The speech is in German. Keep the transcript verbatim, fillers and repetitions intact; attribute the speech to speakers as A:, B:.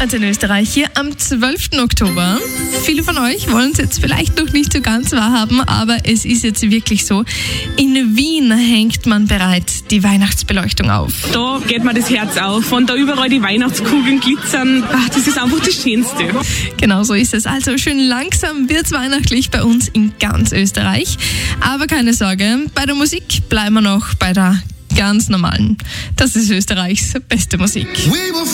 A: Also in Österreich hier am zwölften Oktober. Viele von euch wollen es jetzt vielleicht noch nicht so ganz wahrhaben, aber es ist jetzt wirklich so. In Wien hängt man bereits die Weihnachtsbeleuchtung auf.
B: Da geht mir das Herz auf und da überall die Weihnachtskugeln glitzern. Ach, das ist einfach das Schönste.
A: Genau so ist es. Also schön langsam wird's weihnachtlich bei uns in ganz Österreich. Aber keine Sorge, bei der Musik bleiben wir noch bei der ganz normalen. Das ist Österreichs beste Musik.
C: We were